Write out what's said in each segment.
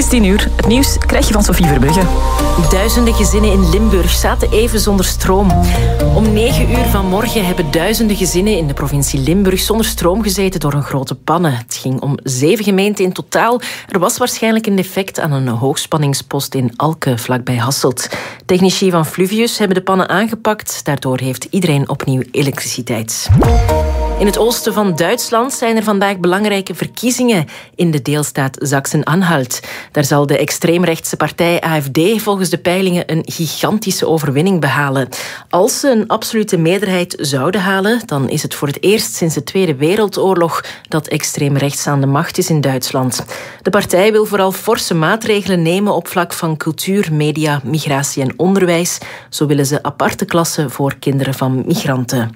10:00. Het nieuws krijg je van Sophie Verbrugge. Duizenden gezinnen in Limburg zaten even zonder stroom. Om 9:00 vanmorgen hebben duizenden gezinnen in de provincie Limburg zonder stroom gezeten door een grote pannen. Het ging om 7 gemeenten in totaal. Er was waarschijnlijk een defect aan een hoogspanningspost in Alke, vlakbij Hasselt. Technici van Fluvius hebben de pannen aangepakt. Daardoor heeft iedereen opnieuw elektriciteit. In het oosten van Duitsland zijn er vandaag belangrijke verkiezingen in de deelstaat Sachsen-Anhalt. Daar zal de extreemrechtse partij AfD volgens de peilingen een gigantische overwinning behalen. Als ze een absolute meerderheid zouden halen, dan is het voor het eerst sinds de Tweede Wereldoorlog dat extreemrechts aan de macht is in Duitsland. De partij wil vooral forse maatregelen nemen op vlak van cultuur, media, migratie en onderwijs. Zo willen ze aparte klassen voor kinderen van migranten.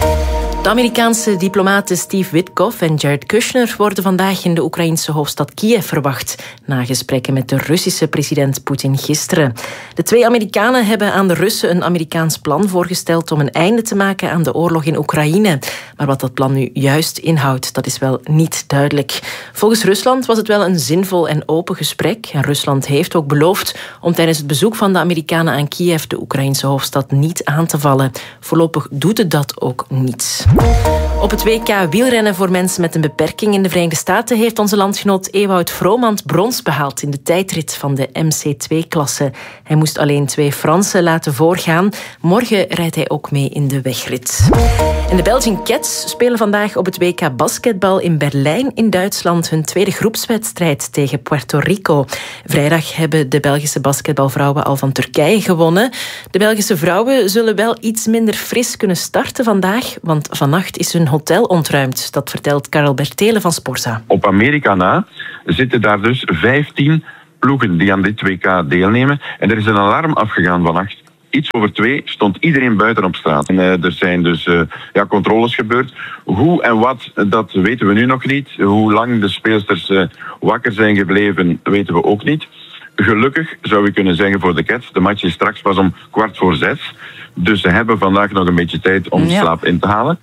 De Amerikaanse diplomaten Steve Witkoff en Jared Kushner worden vandaag in de Oekraïnse hoofdstad Kiev verwacht, na gesprekken met de Russische president Poetin gisteren. De 2 Amerikanen hebben aan de Russen een Amerikaans plan voorgesteld om een einde te maken aan de oorlog in Oekraïne. Maar wat dat plan nu juist inhoudt, dat is wel niet duidelijk. Volgens Rusland was het wel een zinvol en open gesprek. En Rusland heeft ook beloofd om tijdens het bezoek van de Amerikanen aan Kiev de Oekraïnse hoofdstad niet aan te vallen. Voorlopig doet het dat ook niet. Op het WK wielrennen voor mensen met een beperking in de Verenigde Staten heeft onze landgenoot Ewout Vromand brons behaald in de tijdrit van de MC2-klasse. Hij moest alleen 2 Fransen laten voorgaan. Morgen rijdt hij ook mee in de wegrit. En de Belgian Cats spelen vandaag op het WK basketbal in Berlijn in Duitsland hun tweede groepswedstrijd tegen Puerto Rico. Vrijdag hebben de Belgische basketbalvrouwen al van Turkije gewonnen. De Belgische vrouwen zullen wel iets minder fris kunnen starten vandaag, want vannacht is hun hotel ontruimd. Dat vertelt Karel Bertele van Sporza. Op Amerika na zitten daar dus 15 ploegen die aan dit WK deelnemen. En er is een alarm afgegaan vannacht. Iets over 2 stond iedereen buiten op straat. En er zijn dus controles gebeurd. Hoe en wat, dat weten we nu nog niet. Hoe lang de speelsters wakker zijn gebleven, weten we ook niet. Gelukkig zou je kunnen zeggen voor de Cats, de match is straks pas om 5:15. Dus ze hebben vandaag nog een beetje tijd om slaap in te halen.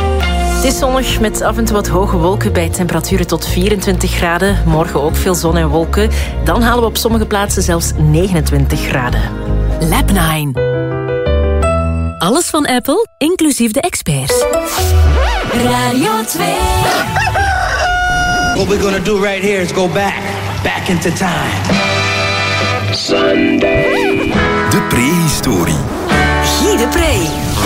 Het is zonnig met af en toe wat hoge wolken bij temperaturen tot 24 graden. Morgen ook veel zon en wolken. Dan halen we op sommige plaatsen zelfs 29 graden. Lab 9. Alles van Apple, inclusief de experts. Radio 2. What we're gonna do right here is go back into time. Sunday. De prehistorie. Guy de Pre.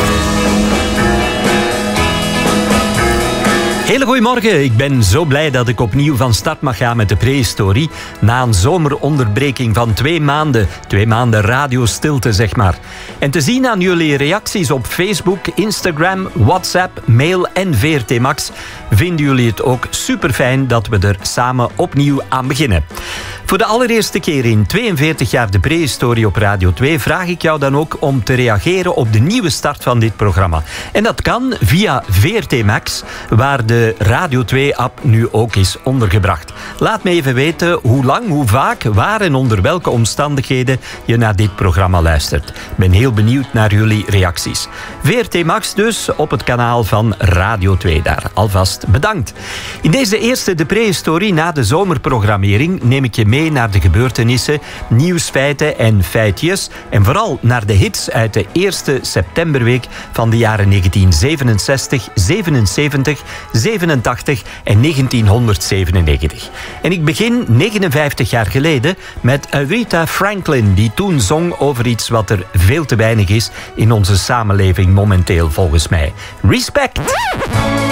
Hele goeiemorgen, ik ben zo blij dat ik opnieuw van start mag gaan met de prehistorie. Na een zomeronderbreking van 2 maanden. 2 maanden radiostilte, zeg maar. En te zien aan jullie reacties op Facebook, Instagram, WhatsApp, mail en VRT Max, vinden jullie het ook superfijn dat we er samen opnieuw aan beginnen. Voor de allereerste keer in 42 jaar de prehistorie op Radio 2 vraag ik jou dan ook om te reageren op de nieuwe start van dit programma. En dat kan via VRT Max, waar de Radio 2-app nu ook is ondergebracht. Laat me even weten hoe lang, hoe vaak, waar en onder welke omstandigheden je naar dit programma luistert. Ik ben heel benieuwd naar jullie reacties. VRT Max dus op het kanaal van Radio 2 daar. Alvast bedankt. In deze eerste de prehistorie na de zomerprogrammering neem ik je mee naar de gebeurtenissen, nieuwsfeiten en feitjes en vooral naar de hits uit de eerste septemberweek van de jaren 1967, 77, 87 en 1997. En ik begin 59 jaar geleden met Aretha Franklin, die toen zong over iets wat er veel te weinig is in onze samenleving momenteel volgens mij. Respect!